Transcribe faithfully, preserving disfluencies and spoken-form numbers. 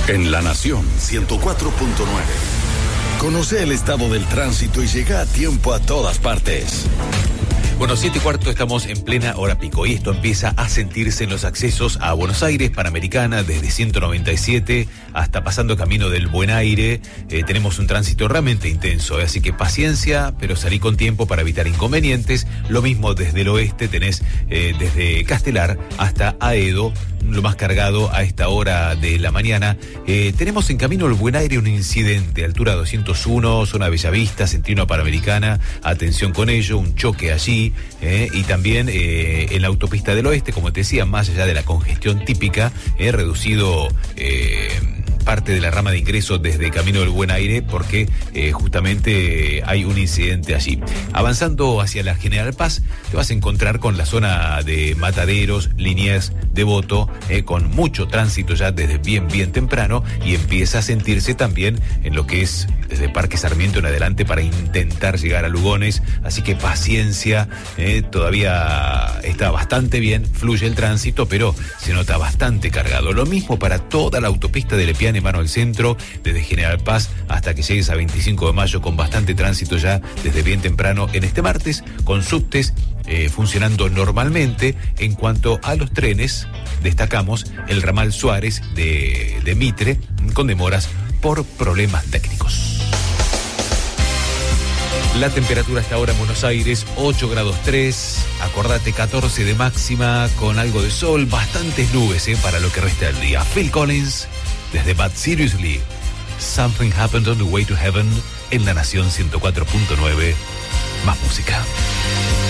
En La Nación ciento cuatro punto nueve. Conoce el estado del tránsito y llega a tiempo a todas partes. Bueno, siete y cuarto, estamos en plena hora pico y esto empieza a sentirse en los accesos a Buenos Aires, Panamericana, desde ciento noventa y siete hasta pasando camino del Buen Aire. Eh, tenemos un tránsito realmente intenso, eh, así que paciencia, pero salí con tiempo para evitar inconvenientes. Lo mismo desde el oeste, tenés eh, desde Castelar hasta Aedo, lo más cargado a esta hora de la mañana. Eh, tenemos en camino el Buen Aire un incidente, altura doscientos uno, zona Bellavista, sentido Panamericana, atención con ello, un choque allí. Eh, y también eh, en la autopista del oeste, como te decía, más allá de la congestión típica, he eh, reducido eh, parte de la rama de ingreso desde Camino del Buen Aire porque eh, justamente eh, hay un incidente allí. Avanzando hacia la General Paz, te vas a encontrar con la zona de Mataderos, Liniers, Devoto, eh, con mucho tránsito ya desde bien, bien temprano, y empieza a sentirse también en lo que es desde Parque Sarmiento en adelante para intentar llegar a Lugones, así que paciencia, eh, todavía está bastante bien, fluye el tránsito, pero se nota bastante cargado. Lo mismo para toda la autopista de Lepiane, mano al centro, desde General Paz hasta que llegues a veinticinco de mayo, con bastante tránsito ya desde bien temprano en este martes, con subtes eh, funcionando normalmente. En cuanto a los trenes, destacamos el ramal Suárez de, de Mitre, con demoras por problemas técnicos. La temperatura hasta ahora en Buenos Aires, ocho grados tres, acordate, catorce de máxima, con algo de sol, bastantes nubes eh, para lo que resta del día. Phil Collins, desde But Seriously, Something Happened on the Way to Heaven, en La Nación ciento cuatro punto nueve, más música.